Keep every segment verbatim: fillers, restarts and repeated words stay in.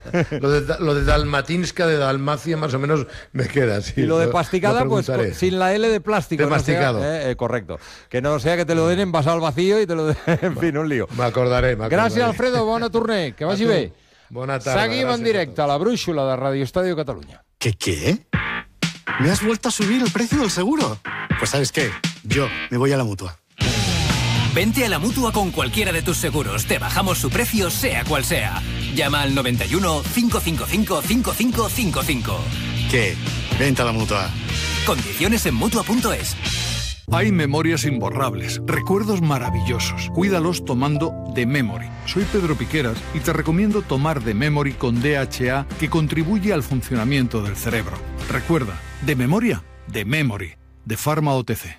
Lo de, lo de dalmatinska, de Dalmacia, más o menos me queda. Sí, y lo de lo, plasticada, lo pues con, sin la L de plástico. De no masticado. Sea, eh, eh, correcto. Que no sea que te lo den envasado al vacío y te lo den... En fin, un lío. Me acordaré, me acordaré. Gràcies, Alfredo. Bona torner. Que vagi bé. Bona tarda. Seguim en directe a la brúixola de Radio Estadio Cataluña. ¿Qué qué? ¿Me has vuelto a subir el precio del seguro? Pues ¿sabes qué? Yo me voy a la Mutua. Vente a la Mutua con cualquiera de tus seguros. Te bajamos su precio, sea cual sea. Llama al noventa y uno, cinco cinco cinco, cinco cinco cinco cinco. ¿Qué? Vente a la Mutua. Condiciones en Mutua punto es. Hay memorias imborrables, recuerdos maravillosos. Cuídalos tomando The Memory. Soy Pedro Piqueras y te recomiendo tomar The Memory con D H A, que contribuye al funcionamiento del cerebro. Recuerda, de memoria, The Memory, de Pharma O T C.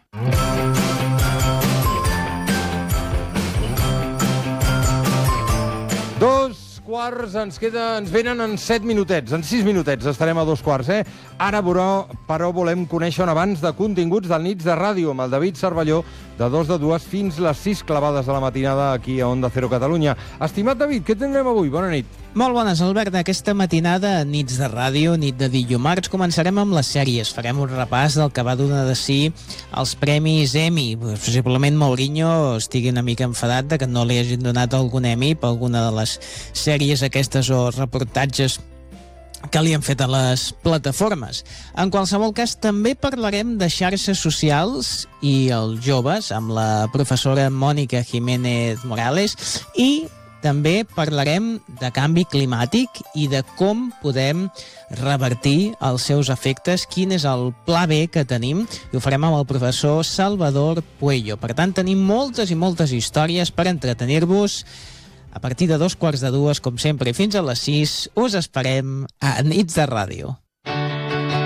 Dos quarts, ens queda, ens venen en set minutets, en sis minutets estarem a dos quarts, eh? Ara, però, però volem conèixer un abans de continguts del Nits de Ràdio amb el David Cervelló, de dos de dues fins les sis clavades de la matinada aquí a Onda Cero Catalunya. Estimat David, què tindrem avui? Bona nit. Molt bones, Albert. Aquesta matinada, Nits de Ràdio, nit de dillumarts, començarem amb les sèries. Farem un repàs del que va donar de si els premis Emmy. Possiblement Mourinho estigui una mica enfadat de que no li hagin donat algun Emmy per alguna de les sèries aquestes o reportatges que li han fet a les plataformes. En qualsevol cas, també parlarem de xarxes socials i els joves amb la professora Mònica Jiménez Morales i també parlarem de canvi climàtic i de com podem revertir els seus efectes, quin és el pla B que tenim, i ho farem amb el professor Salvador Puello. Per tant, tenim moltes i moltes històries per entretenir-vos. A partir de dos quarts de dues, com sempre, fins a les sis, us esperem a Nits de Ràdio.